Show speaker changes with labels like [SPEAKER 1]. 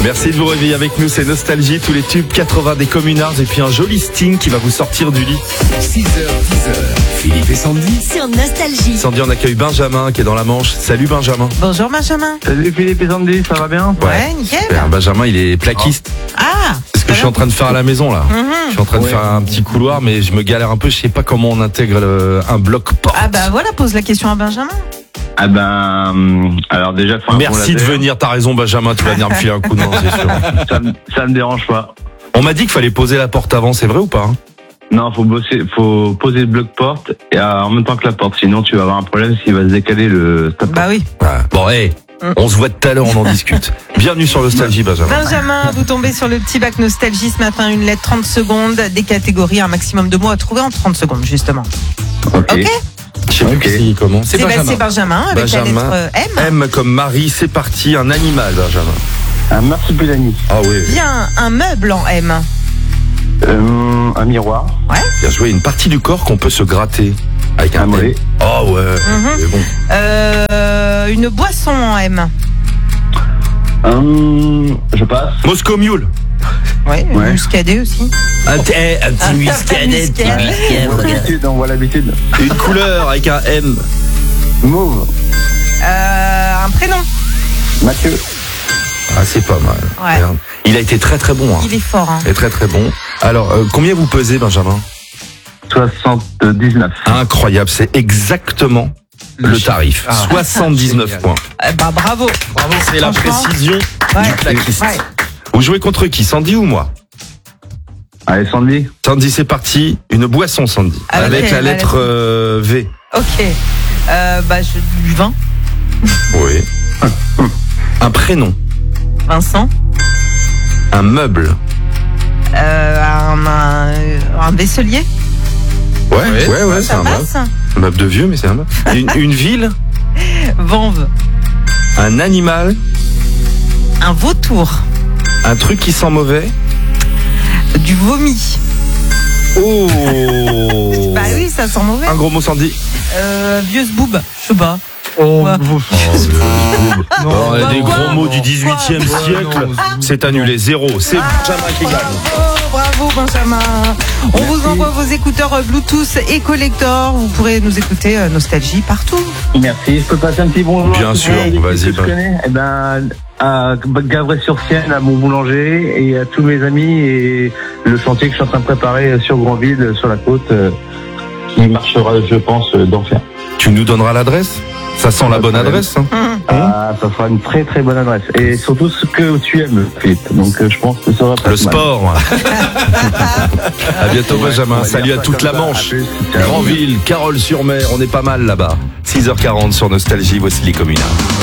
[SPEAKER 1] Merci de vous réveiller avec nous, c'est Nostalgie, tous les tubes 80 des communards et puis un joli Sting qui va vous sortir du lit.
[SPEAKER 2] 6h, 10h, Philippe et Sandy.
[SPEAKER 3] Sur Nostalgie.
[SPEAKER 1] Sandy, on accueille Benjamin qui est dans la Manche. Salut Benjamin.
[SPEAKER 4] Bonjour Benjamin.
[SPEAKER 5] Salut Philippe et Sandy, ça va bien?
[SPEAKER 4] Ouais, nickel.
[SPEAKER 1] Super. Benjamin, il est plaquiste.
[SPEAKER 4] Ah,
[SPEAKER 1] C'est ce que je suis en train de faire à la maison là. Je suis en train de faire un petit couloir, mais je me galère un peu. Je sais pas comment on intègre un bloc porte.
[SPEAKER 4] Ah bah voilà, pose la question à Benjamin.
[SPEAKER 5] Ah ben, alors déjà, faut un bon
[SPEAKER 1] Merci de
[SPEAKER 5] laser.
[SPEAKER 1] venir. T'as raison Benjamin, tu vas venir me filer un coup de main, c'est sûr.
[SPEAKER 5] Ça me dérange pas.
[SPEAKER 1] On m'a dit qu'il fallait poser la porte avant, c'est vrai ou pas?
[SPEAKER 5] Non, faut poser le bloc porte et en même temps que la porte, sinon tu vas avoir un problème s'il va se décaler le.
[SPEAKER 4] Bah oui.
[SPEAKER 1] Bon, on se voit tout à l'heure, on en discute. Bienvenue sur Nostalgie Benjamin.
[SPEAKER 4] Benjamin, vous tombez sur le petit bac Nostalgie ce matin, une lettre 30 secondes, des catégories, un maximum de mots à trouver en 30 secondes justement.
[SPEAKER 5] Ok.
[SPEAKER 4] Ok.
[SPEAKER 1] Je sais plus qui commence.
[SPEAKER 4] C'est Benjamin avec
[SPEAKER 1] Benjamin.
[SPEAKER 4] la lettre M.
[SPEAKER 1] M comme Marie, c'est parti. Un animal Benjamin.
[SPEAKER 5] Un marsupilami.
[SPEAKER 1] Ah oui.
[SPEAKER 4] Bien, un meuble en M.
[SPEAKER 5] Un miroir.
[SPEAKER 1] Bien joué. Une partie du corps qu'on peut se gratter avec un
[SPEAKER 5] mollet.
[SPEAKER 1] M. Oh ouais. C'est bon.
[SPEAKER 4] Une boisson en M.
[SPEAKER 5] Je passe.
[SPEAKER 1] Moscow Mule.
[SPEAKER 4] Ouais,
[SPEAKER 5] Ouais.
[SPEAKER 4] muscadet aussi.
[SPEAKER 1] Un petit muscadet.
[SPEAKER 5] L'habitude, on voit l'habitude.
[SPEAKER 1] Une couleur avec un M.
[SPEAKER 5] Mauve.
[SPEAKER 4] Un prénom.
[SPEAKER 5] Mathieu.
[SPEAKER 1] Ah c'est pas mal.
[SPEAKER 4] Ouais.
[SPEAKER 1] Merde. Il a été très très bon. Hein.
[SPEAKER 4] Il est fort. Hein.
[SPEAKER 1] Il est très très bon. Alors combien vous pesez Benjamin?
[SPEAKER 5] 79.
[SPEAKER 1] Incroyable, c'est exactement le tarif. 79 points.
[SPEAKER 4] Bah bravo.
[SPEAKER 1] Bravo, c'est la
[SPEAKER 4] Franchement,
[SPEAKER 1] précision du plaquiste.
[SPEAKER 4] Ouais.
[SPEAKER 1] Vous jouez contre qui, Sandy ou moi?
[SPEAKER 5] Allez Sandy.
[SPEAKER 1] Sandy, c'est parti. Une boisson, Sandy.
[SPEAKER 4] Avec
[SPEAKER 1] Avec la lettre V.
[SPEAKER 4] Ok. Du vin.
[SPEAKER 1] Oui. Un prénom.
[SPEAKER 4] Vincent.
[SPEAKER 1] Un meuble.
[SPEAKER 4] Un vaisselier.
[SPEAKER 1] Ouais, c'est
[SPEAKER 4] Ça
[SPEAKER 1] un meuble.
[SPEAKER 4] passe.
[SPEAKER 1] Un meuble de vieux, mais c'est un meuble. Une ville.
[SPEAKER 4] Vanve.
[SPEAKER 1] Un animal.
[SPEAKER 4] Un vautour.
[SPEAKER 1] Un truc qui sent mauvais.
[SPEAKER 4] Du vomi.
[SPEAKER 1] Oh.
[SPEAKER 4] Bah oui, ça sent mauvais.
[SPEAKER 1] Un gros mot, Sandy.
[SPEAKER 4] Vieux boob. Je sais pas.
[SPEAKER 1] Oh,
[SPEAKER 4] Ouais.
[SPEAKER 1] Oh, des
[SPEAKER 4] Quoi
[SPEAKER 1] gros mots du 18e siècle. C'est annulé. 0. C'est Benjamin qui gagne.
[SPEAKER 4] Bravo Benjamin. On vous envoie vos écouteurs Bluetooth et collector. Vous pourrez nous écouter Nostalgie partout.
[SPEAKER 5] Merci. Je peux passer un petit bonjour?
[SPEAKER 1] Bien sûr, vas-y.
[SPEAKER 5] Que je connais. Eh ben, à Gavray-sur-Sienne, à mon boulanger et à tous mes amis et le chantier que je suis en train de préparer sur Grandville, sur la côte, qui marchera, je pense, d'enfer.
[SPEAKER 1] Tu nous donneras l'adresse? Ça sent la bonne adresse, hein?
[SPEAKER 5] Ah, ça sera une très très bonne adresse. Et surtout ce que tu aimes, Philippe. Donc je pense que ça va pas
[SPEAKER 1] Le
[SPEAKER 5] être mal.
[SPEAKER 1] sport. À bientôt Benjamin.
[SPEAKER 5] on va
[SPEAKER 1] Salut
[SPEAKER 5] dire
[SPEAKER 1] à
[SPEAKER 5] ça
[SPEAKER 1] toute
[SPEAKER 5] comme
[SPEAKER 1] la
[SPEAKER 5] ça.
[SPEAKER 1] Manche.
[SPEAKER 5] À plus. Ciao.
[SPEAKER 1] Grandville, Carole-sur-Mer, on est pas mal là-bas. 6h40 sur Nostalgie, voici les communards.